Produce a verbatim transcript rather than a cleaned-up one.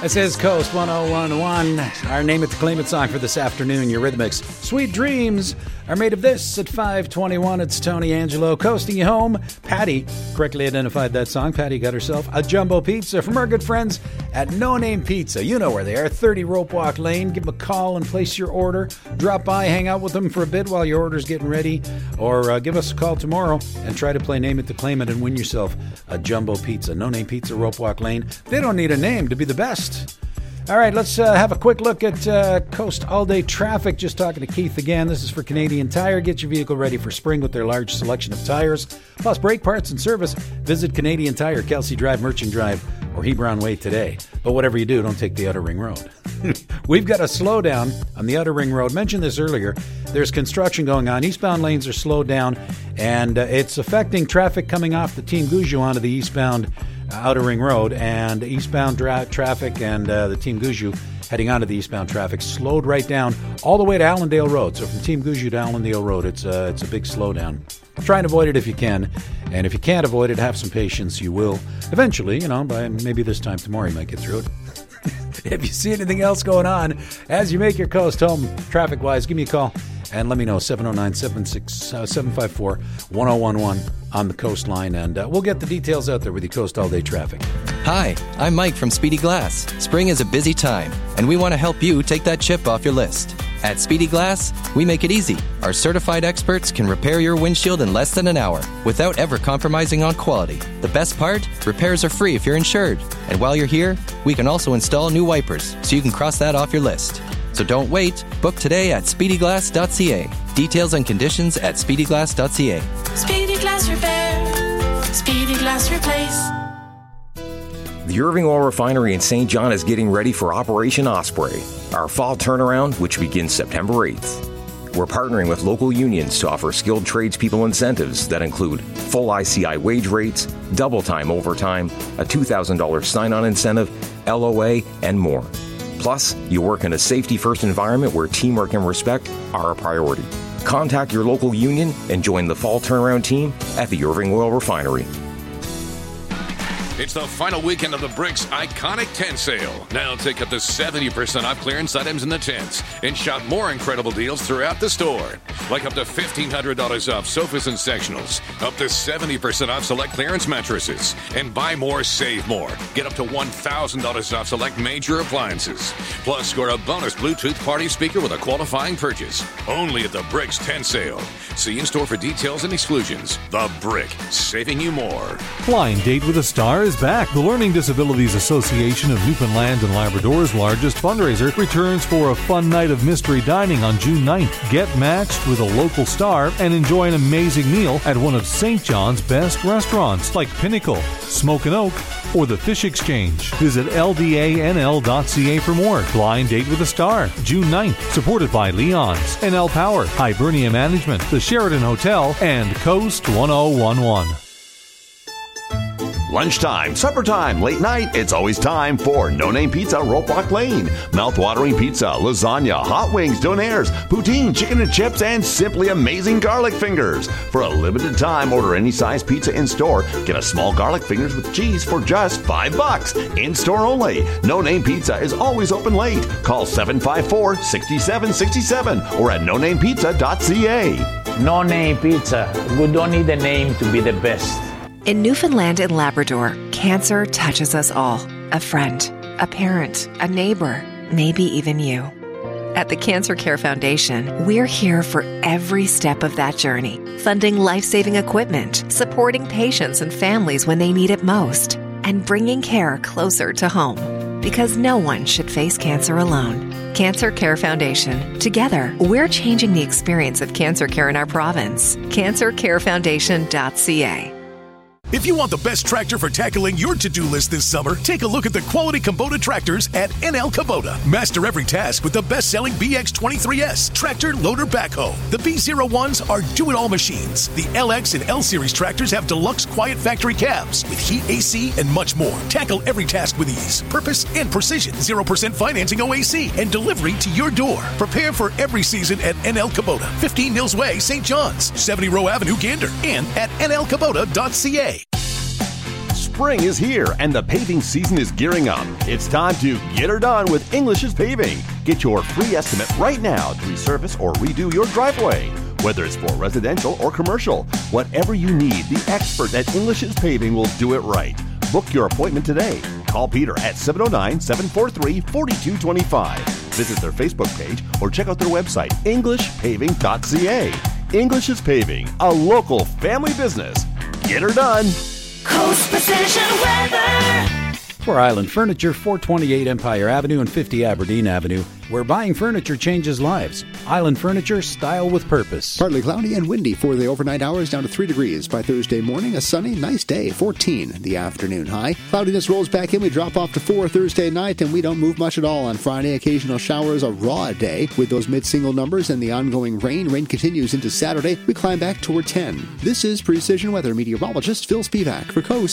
This is Coast one oh one one. Our Name It to Claim It song for this afternoon. Your Rhythmics. Sweet dreams are made of this at five twenty-one. It's Tony Angelo coasting you home. Patty correctly identified that song. Patty got herself a jumbo pizza from our good friends at No Name Pizza. You know where they are. thirty Rope Walk Lane. Give them a call and place your order. Drop by, hang out with them for a bit while your order's getting ready. Or uh, give us a call tomorrow and try to play Name It to Claim It and win yourself a jumbo pizza. No Name Pizza, Rope Walk Lane. They don't need a name to be the best. All right, let's uh, have a quick look at uh, Coast all-day traffic. Just talking to Keith again. This is for Canadian Tire. Get your vehicle ready for spring with their large selection of tires, plus brake parts and service. Visit Canadian Tire, Kelsey Drive, Merchant Drive, or Hebron Way today. But whatever you do, don't take the Outer Ring Road. We've got a slowdown on the Outer Ring Road. Mentioned this earlier. There's construction going on. Eastbound lanes are slowed down, and uh, it's affecting traffic coming off the Team Gouju onto the eastbound uh, Outer Ring Road, and eastbound dra- traffic and uh, the Team Gouju heading onto the eastbound traffic slowed right down all the way to Allendale Road. So from Team Gouju to Allendale Road, it's, uh, it's a big slowdown. Try and avoid it if you can, and if you can't avoid it, have some patience. You will eventually, you know, by maybe this time tomorrow you might get through it. If you see anything else going on as you make your coast home traffic-wise, give me a call and let me know. seven oh nine, seven six seven five four, one oh one one on the coastline, and uh, we'll get the details out there with your Coast All Day traffic. Hi, I'm Mike from Speedy Glass. Spring is a busy time, and we want to help you take that chip off your list. At Speedy Glass, we make it easy. Our certified experts can repair your windshield in less than an hour without ever compromising on quality. The best part? Repairs are free if you're insured. And while you're here, we can also install new wipers so you can cross that off your list. So don't wait. Book today at speedy glass dot c a. Details and conditions at speedy glass dot c a. Speedy Glass Repair. Speedy Glass Replace. The Irving Oil Refinery in Saint John is getting ready for Operation Osprey, our fall turnaround, which begins September eighth. We're partnering with local unions to offer skilled tradespeople incentives that include full I C I wage rates, double time overtime, a two thousand dollars sign-on incentive, L O A, and more. Plus, you work in a safety-first environment where teamwork and respect are a priority. Contact your local union and join the fall turnaround team at the Irving Oil Refinery. It's the final weekend of the Bricks Iconic Tent Sale. Now take up to seventy percent off clearance items in the tents and shop more incredible deals throughout the store. Like up to fifteen hundred dollars off sofas and sectionals, up to seventy percent off select clearance mattresses, and buy more, save more. Get up to one thousand dollars off select major appliances. Plus, score a bonus Bluetooth party speaker with a qualifying purchase. Only at the Bricks Tent Sale. See in-store for details and exclusions. The Brick, saving you more. Blind Date with a Star is back. The Learning Disabilities Association of Newfoundland and Labrador's largest fundraiser returns for a fun night of mystery dining on June ninth. Get matched with a local star and enjoy an amazing meal at one of Saint John's best restaurants like Pinnacle, Smoke and Oak, or the Fish Exchange. Visit L D A N L dot c a for more. Blind Date with a Star, June ninth, supported by Leon's, N L Power, Hibernia Management, the Sheraton Hotel, and Coast one oh one one. Lunchtime, supper time, late night, it's always time for No Name Pizza, Rope Walk Lane. Mouth-watering pizza, lasagna, hot wings, donaires, poutine, chicken and chips, and simply amazing garlic fingers. For a limited time, order any size pizza in-store. Get a small garlic fingers with cheese for just five bucks. In-store only. No Name Pizza is always open late. Call seven five four, six seven six seven or at no name pizza dot c a. No Name Pizza. We don't need a name to be the best. In Newfoundland and Labrador, cancer touches us all. A friend, a parent, a neighbor, maybe even you. At the Cancer Care Foundation, we're here for every step of that journey, funding life-saving equipment, supporting patients and families when they need it most, and bringing care closer to home. Because no one should face cancer alone. Cancer Care Foundation. Together, we're changing the experience of cancer care in our province. cancer care foundation dot c a. If you want the best tractor for tackling your to-do list this summer, take a look at the quality Kubota tractors at N L Kubota. Master every task with the best-selling B X twenty-three S tractor loader backhoe. The B zero ones are do-it-all machines. The L X and L Series tractors have deluxe quiet factory cabs with heat, A C, and much more. Tackle every task with ease, purpose, and precision. zero percent financing O A C and delivery to your door. Prepare for every season at N L Kubota. fifteen Mills Way, Saint John's. seventy Row Avenue, Gander. And at N L Kubota dot c a. Spring is here and the paving season is gearing up. It's time to get her done with English's Paving. Get your free estimate right now to resurface or redo your driveway. Whether it's for residential or commercial, whatever you need, the expert at English's Paving will do it right. Book your appointment today. Call Peter at seven oh nine, seven four three, four two two five. Visit their Facebook page or check out their website, english paving dot c a. English's Paving, a local family business. Get her done. Coast Precision Weather. For Island Furniture, four twenty-eight Empire Avenue and fifty Aberdeen Avenue, where buying furniture changes lives. Island Furniture, style with purpose. Partly cloudy and windy for the overnight hours, down to three degrees. By Thursday morning, a sunny, nice day, fourteen the afternoon high. Cloudiness rolls back in. We drop off to four Thursday night, and we don't move much at all on Friday. Occasional showers, a raw day with those mid-single numbers and the ongoing rain. Rain continues into Saturday. We climb back toward ten. This is Precision Weather meteorologist Phil Spivak for Coast.